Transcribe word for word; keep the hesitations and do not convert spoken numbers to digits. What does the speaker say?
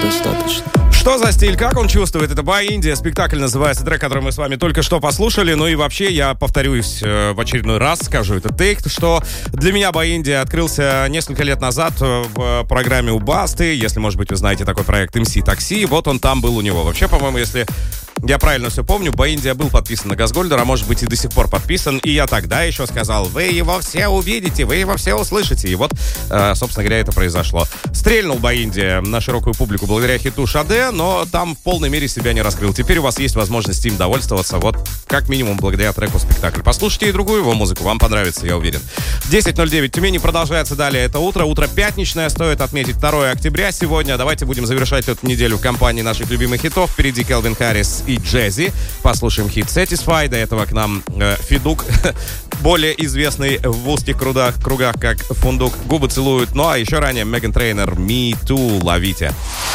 достаточно. Что за стиль, как он чувствует? Это By India, спектакль называется, трек, который мы с вами только что послушали. Ну и вообще, я повторюсь э, в очередной раз, скажу этот тейк, что для меня By India открылся несколько лет назад в программе у Басты. Если, может быть, вы знаете такой проект эм си Такси, вот он там был у него. Вообще, по-моему, если я правильно все помню, By India был подписан на Газгольдер, а может быть и до сих пор подписан. И я тогда еще сказал, вы его все увидите, вы его все услышите. И вот, э, собственно говоря, это произошло. Стрельнул By India на широкую публику благодаря хиту «Шаде», но там в полной мере себя не раскрыл. Теперь у вас есть возможность им довольствоваться, вот как минимум благодаря треку «Спектакль». Послушайте и другую его музыку, вам понравится, я уверен. десять ноль девять Тюмени, продолжается далее это утро. Утро пятничное, стоит отметить второе октября сегодня. Давайте будем завершать эту неделю в компании наших любимых хитов. Впереди Келвин Харрис и Джези. Послушаем хит Satisfy. До этого к нам э, Федук, более известный в узких кругах, кругах как Фундук. Губы целуют. Ну а еще ранее Меган Трейнер, Me Too, ловите.